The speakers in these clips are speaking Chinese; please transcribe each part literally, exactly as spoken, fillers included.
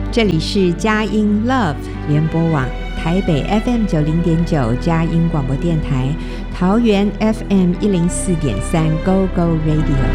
这里是佳音 Love 联播网，台北 F M 九零点九佳音广播电台，桃园 F M 一零四点三 Go Go Radio。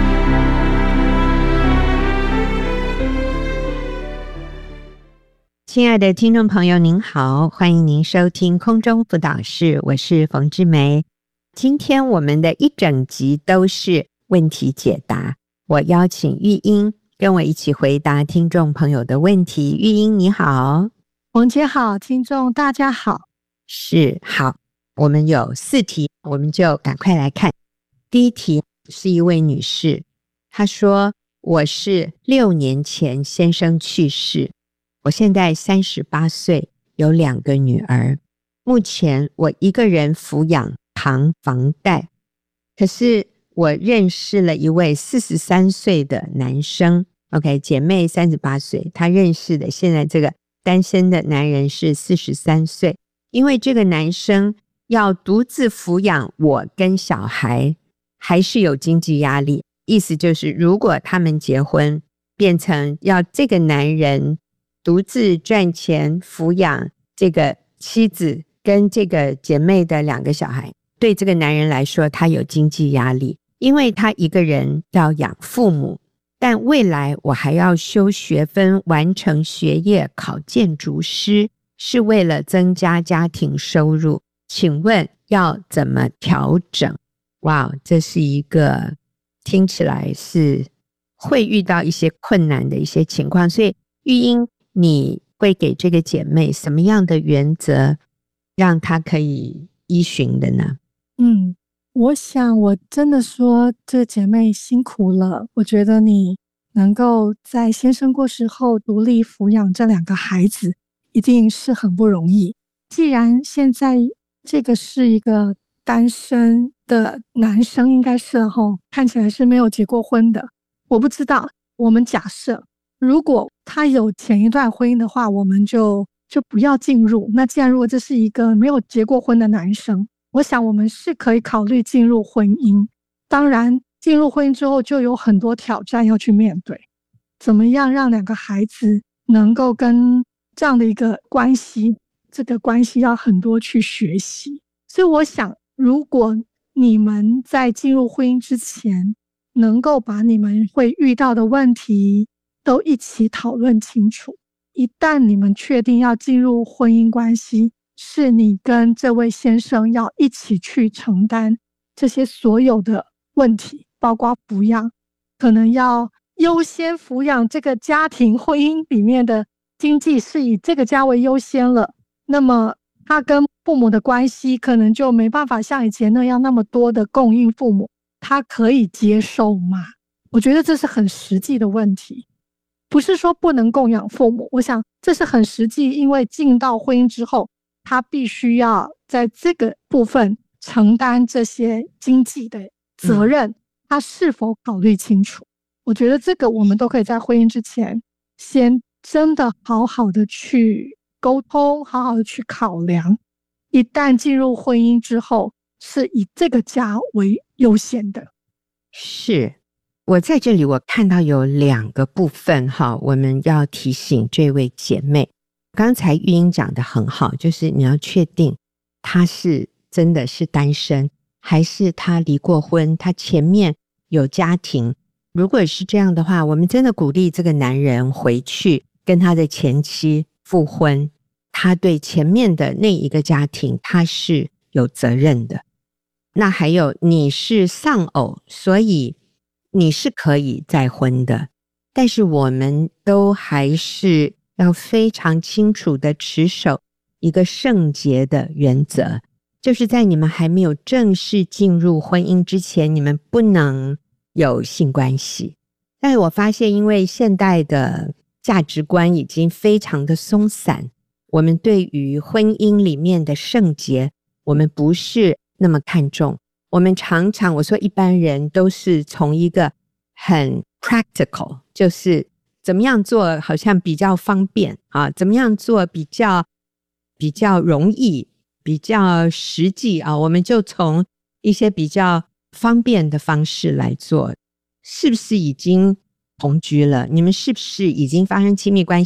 亲爱的听众朋友您好，欢迎您收听空中辅导室，我是冯志梅。今天我们的一整集都是问题解答，我邀请玉英跟我一起回答听众朋友的问题。玉英你好。 冯姐好，听众大家好。 是，好，我们有四题，我们就赶快来看。第一题是一位女士，她说我是六年前先生去世，我现在三十八岁，有两个女儿，目前我一个人抚养扛房贷，可是我认识了一位四十三岁的男生 OK， 姐妹三十八岁，她认识的现在这个单身的男人是四十三岁，因为这个男生要独自抚养我跟小孩，还是有经济压力，意思就是如果他们结婚变成要这个男人独自赚钱抚养这个妻子跟这个姐妹的两个小孩，对这个男人来说他有经济压力，因为他一个人要养父母，但未来我还要修学分完成学业考建筑师，是为了增加家庭收入，请问要怎么调整？哇，这是一个听起来是会遇到一些困难的一些情况，所以玉英你会给这个姐妹什么样的原则让她可以依循的呢？ 嗯，我想我真的说这姐妹辛苦了，我觉得你能够在先生过世后独立抚养这两个孩子一定是很不容易。既然现在这个是一个单身的男生，应该是齁，看起来是没有结过婚的，我不知道，我们假设如果他有前一段婚姻的话，我们就就不要进入。那既然如果这是一个没有结过婚的男生，我想我们是可以考虑进入婚姻。当然进入婚姻之后就有很多挑战要去面对，怎么样让两个孩子能够跟这样的一个关系，这个关系要很多去学习。所以我想如果你们在进入婚姻之前能够把你们会遇到的问题都一起讨论清楚，一旦你们确定要进入婚姻关系，是你跟这位先生要一起去承担这些所有的问题，包括抚养，可能要优先抚养这个家庭，婚姻里面的经济是以这个家为优先了，那么他跟父母的关系可能就没办法像以前那样那么多的供应父母，他可以接受吗？我觉得这是很实际的问题，不是说不能供养父母，我想这是很实际，因为进到婚姻之后他必须要在这个部分承担这些经济的责任、嗯、他是否考虑清楚？我觉得这个我们都可以在婚姻之前先真的好好的去沟通，好好的去考量，一旦进入婚姻之后是以这个家为优先的。 是，我在这里我看到有两个部分哈，我们要提醒这位姐妹。刚才玉英讲得很好，就是你要确定她是真的是单身，还是她离过婚，她前面有家庭。如果是这样的话，我们真的鼓励这个男人回去跟他的前妻复婚，他对前面的那一个家庭他是有责任的。那还有你是丧偶，所以你是可以再婚的，但是我们都还是要非常清楚的持守一个圣洁的原则，就是在你们还没有正式进入婚姻之前，你们不能有性关系。但是我发现因为现代的价值观已经非常的松散，我们对于婚姻里面的圣洁我们不是那么看重，我们常常我说一般人都是从一个很 practical， 就是怎么样做好像比较方便啊，怎么样做比较比较容易，比较实际啊，我们就从一些比较方便的方式来做。是不是已经同居了？你们是不是已经发生亲密关系？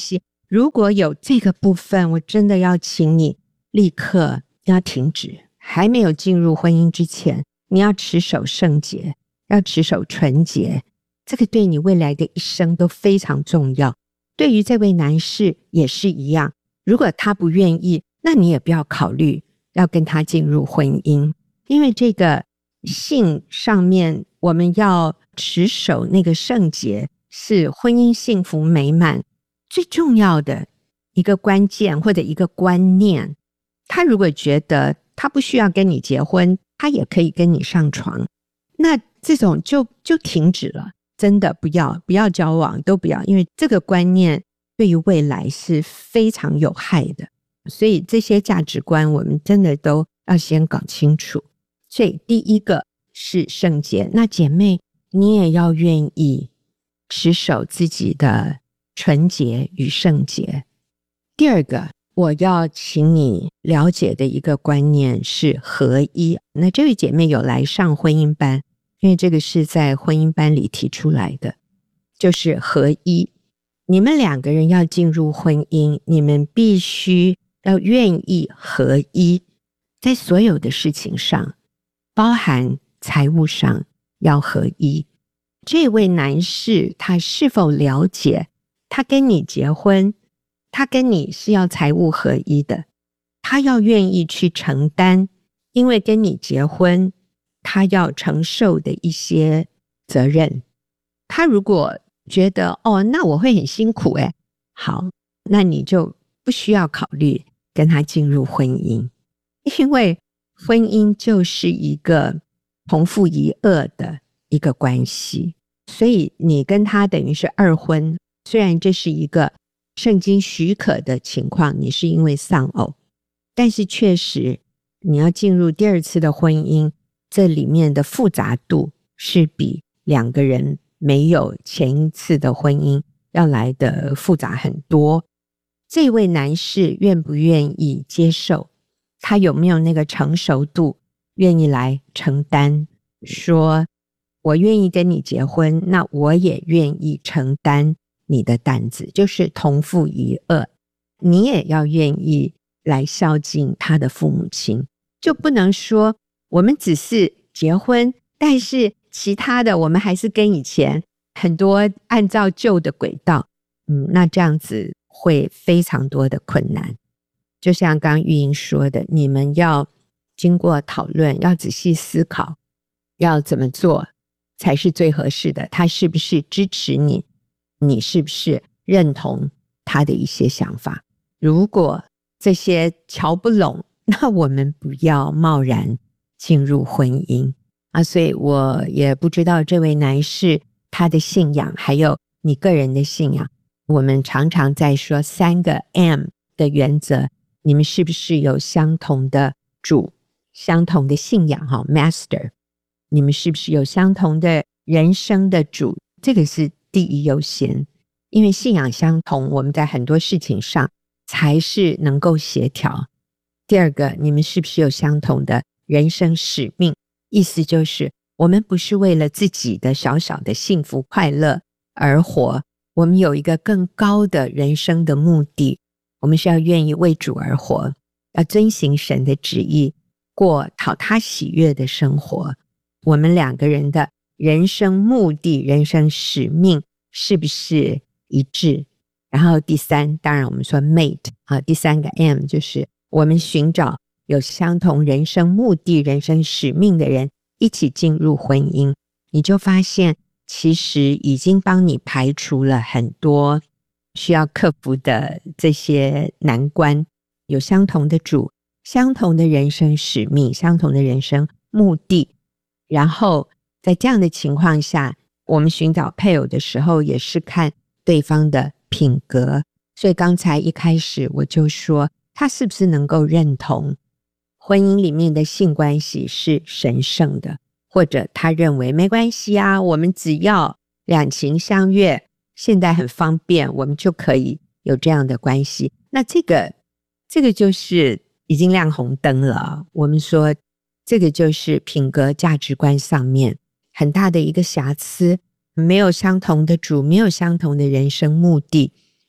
如果有这个部分，我真的要请你立刻要停止，还没有进入婚姻之前，你要持守圣洁，要持守纯洁，这个对你未来的一生都非常重要。对于这位男士也是一样，如果他不愿意，那你也不要考虑要跟他进入婚姻，因为这个性上面我们要持守那个圣洁，是婚姻幸福美满最重要的一个关键或者一个观念。他如果觉得他不需要跟你结婚，他也可以跟你上床，那这种就就停止了，真的不要不要交往，都不要，因为这个观念对于未来是非常有害的。所以这些价值观我们真的都要先搞清楚。所以第一个是圣洁，那姐妹你也要愿意持守自己的纯洁与圣洁。第二个我要请你了解的一个观念是合一。那这位姐妹有来上婚姻班，因为这个是在婚姻班里提出来的，就是合一。你们两个人要进入婚姻，你们必须要愿意合一，在所有的事情上，包含财务上要合一。这位男士他是否了解，他跟你结婚，他跟你是要财务合一的，他要愿意去承担，因为跟你结婚他要承受的一些责任。他如果觉得哦，那我会很辛苦诶，好，那你就不需要考虑跟他进入婚姻，因为婚姻就是一个同父异母的一个关系，所以你跟他等于是二婚。虽然这是一个圣经许可的情况，你是因为丧偶，但是确实你要进入第二次的婚姻，这里面的复杂度是比两个人没有前一次的婚姻要来的复杂很多。这位男士愿不愿意接受，他有没有那个成熟度，愿意来承担，说我愿意跟你结婚，那我也愿意承担你的担子，就是同父异母，你也要愿意来孝敬他的父母亲。就不能说我们只是结婚，但是其他的我们还是跟以前很多按照旧的轨道，嗯，那这样子会非常多的困难。就像刚刚玉英说的，你们要经过讨论，要仔细思考，要怎么做才是最合适的，他是不是支持你，你是不是认同他的一些想法。如果这些瞧不拢，那我们不要贸然进入婚姻啊。所以我也不知道这位男士他的信仰还有你个人的信仰，我们常常在说三个 M 的原则，你们是不是有相同的主，相同的信仰 Master， 你们是不是有相同的人生的主，这个是第一优先。因为信仰相同，我们在很多事情上才是能够协调。第二个，你们是不是有相同的人生使命，意思就是我们不是为了自己的小小的幸福快乐而活，我们有一个更高的人生的目的，我们是要愿意为主而活，要遵行神的旨意，过讨他喜悦的生活。我们两个人的人生目的，人生使命是不是一致？然后第三，当然我们说 mate 啊，第三个 M 就是我们寻找有相同人生目的、人生使命的人一起进入婚姻，你就发现其实已经帮你排除了很多需要克服的这些难关。有相同的主，相同的人生使命，相同的人生目的，然后在这样的情况下，我们寻找配偶的时候也是看对方的品格。所以刚才一开始我就说，他是不是能够认同婚姻里面的性关系是神圣的，或者他认为没关系啊，我们只要两情相悦，现在很方便，我们就可以有这样的关系。那这个这个就是已经亮红灯了。我们说这个就是品格价值观上面很大的一个瑕疵，没有相同的主，没有相同的人生目的，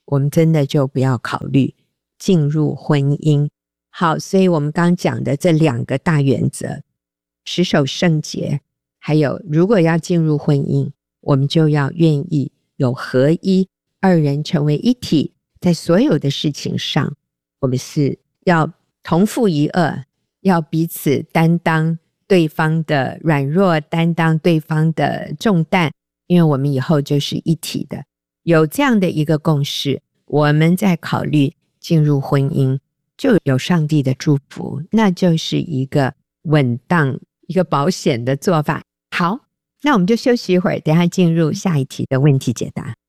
我们真的就不要考虑进入婚姻。好，所以我们刚讲的这两个大原则，持守圣洁，还有如果要进入婚姻，我们就要愿意有合一，二人成为一体，在所有的事情上，我们是要同负一轭，要彼此担当对方的软弱，担当对方的重担，因为我们以后就是一体的。有这样的一个共识，我们在考虑进入婚姻，就有上帝的祝福，那就是一个稳当、一个保险的做法。好，那我们就休息一会儿，等一下进入下一题的问题解答。